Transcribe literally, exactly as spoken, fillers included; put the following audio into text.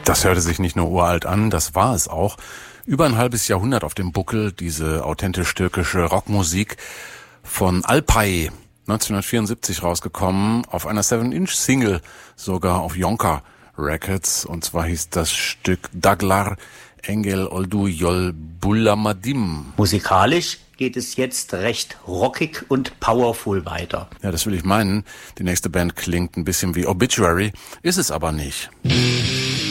Das hörte sich nicht nur uralt an, das war es auch. Über ein halbes Jahrhundert auf dem Buckel, diese authentisch türkische Rockmusik von Alpay, neunzehnhundertvierundsiebzig rausgekommen, auf einer seven Inch Single, sogar auf Yonka Records. Und zwar hieß das Stück Daglar Engel Oldu Yol Bulamadim. Musikalisch geht es jetzt recht rockig und powerful weiter. Ja, das will ich meinen. Die nächste Band klingt ein bisschen wie Obituary, ist es aber nicht.